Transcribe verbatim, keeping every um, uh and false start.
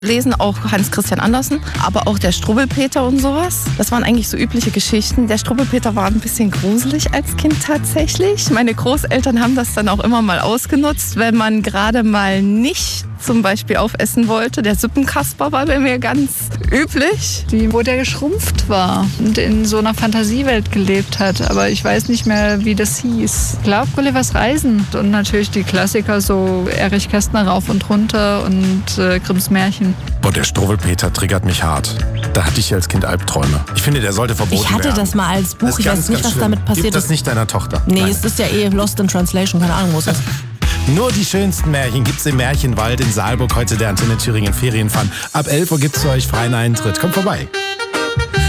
lesen, auch Hans Christian Andersen, aber auch der Struwwelpeter und sowas. Das waren eigentlich so übliche Geschichten. Der Struwwelpeter war ein bisschen gruselig als Kind tatsächlich. Meine Großeltern haben das dann auch immer mal ausgenutzt, wenn man gerade mal nicht zum Beispiel aufessen wollte. Der Suppenkasper war bei mir ganz üblich. Die, wo der geschrumpft war und in so einer Fantasiewelt gelebt hat. Aber ich weiß nicht mehr, wie das hieß. Ich glaube, Gullivers Reisen. Und natürlich die Klassiker, so Erich Kästner rauf und runter und äh, Grimms Märchen. Boah, der Struwwelpeter triggert mich hart. Da hatte ich als Kind Albträume. Ich finde, der sollte verboten werden. Ich hatte werden. das mal als Buch. Das Ich ganz, weiß nicht, was schlimm. damit passiert Gib das ist. nicht deiner Tochter. Nee, Nein. es ist ja eh Lost in Translation. Keine Ahnung, wo es ist. Nur die schönsten Märchen gibt's im Märchenwald in Saalburg. Heute der Antenne Thüringen Ferienfun. Ab elf Uhr gibt's für euch freien Eintritt. Kommt vorbei.